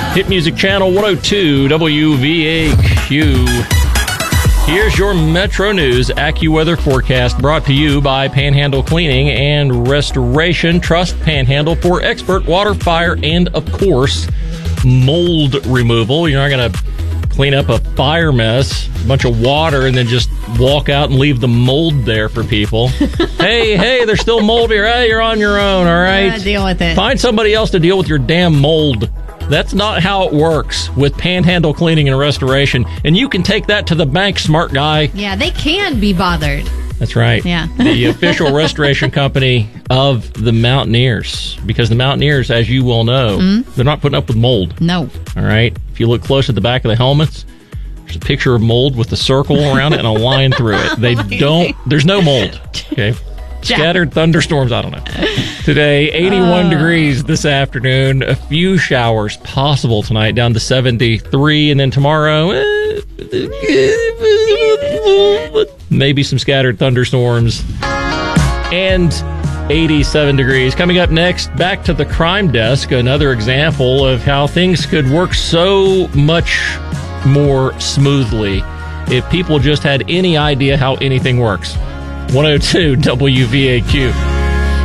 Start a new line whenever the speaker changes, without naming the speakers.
Hit Music Channel 102 WVAQ. Here's your Metro News AccuWeather forecast brought to you by Panhandle Cleaning and Restoration. Trust Panhandle for expert water, fire, and, of course, mold removal. You're not going to clean up a fire mess, a bunch of water, and then just walk out and leave the mold there for people. hey, there's still mold here. Hey, you're on your own, all right?
Deal with it.
Find somebody else to deal with your damn mold. That's not how it works with Panhandle Cleaning and Restoration. And you can take that to the bank, smart guy.
Yeah, they can be bothered.
That's right.
Yeah.
The official restoration company of the Mountaineers. Because the Mountaineers, as you will know, they're not putting up with mold.
No.
All right? If you look close at the back of the helmets, there's a picture of mold with a circle around it and a line through it. They don't, there's no mold. Okay? Scattered thunderstorms, I don't know. Today, 81 degrees this afternoon. A few showers possible tonight, down to 73. And then tomorrow, maybe some scattered thunderstorms. And 87 degrees. Coming up next, back to the crime desk. Another example of how things could work so much more smoothly if people just had any idea how anything works. 102 WVAQ.